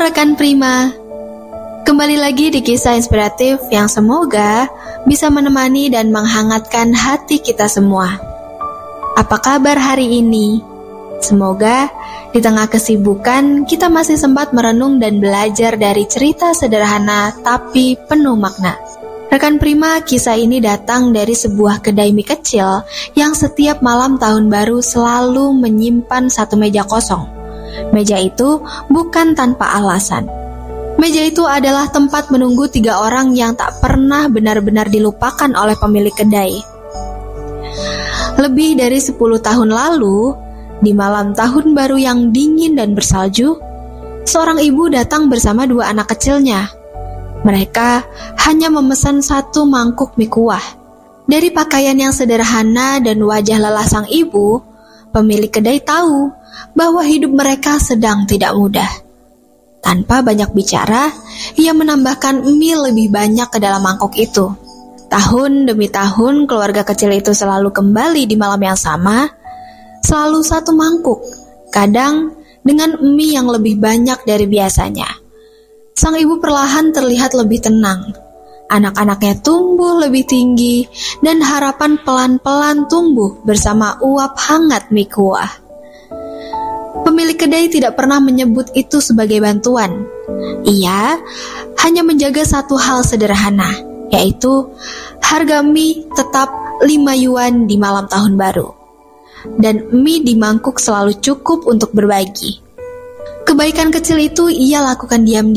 rekan Prima, kembali lagi di kisah inspiratif yang semoga bisa menemani dan menghangatkan hati kita semua. Apa kabar hari ini? Semoga di tengah kesibukan kita masih sempat merenung dan belajar dari cerita sederhana tapi penuh makna. Rekan Prima, kisah ini datang dari sebuah kedai mie kecil yang setiap malam tahun baru selalu menyimpan satu meja kosong. Meja itu bukan tanpa alasan. Meja itu adalah tempat menunggu 3 orang yang tak pernah benar-benar dilupakan oleh pemilik kedai. Lebih dari 10 tahun lalu, di malam tahun baru yang dingin dan bersalju, seorang ibu datang bersama 2 anak kecilnya. Mereka hanya memesan 1 mangkuk mie kuah. Dari pakaian yang sederhana dan wajah lelah sang ibu, pemilik kedai tahu bahwa hidup mereka sedang tidak mudah. Tanpa banyak bicara, ia menambahkan mie lebih banyak ke dalam mangkuk itu. Tahun demi tahun, keluarga kecil itu selalu kembali di malam yang sama, selalu 1 mangkuk, kadang dengan mie yang lebih banyak dari biasanya. Sang ibu perlahan terlihat lebih tenang. Anak-anaknya tumbuh lebih tinggi, dan harapan pelan-pelan tumbuh bersama uap hangat mie kuah. Pemilik kedai tidak pernah menyebut itu sebagai bantuan. Ia hanya menjaga satu hal sederhana, yaitu harga mie tetap 5 yuan di malam tahun baru. Dan mie di mangkuk selalu cukup untuk berbagi. Kebaikan kecil itu ia lakukan diam-diam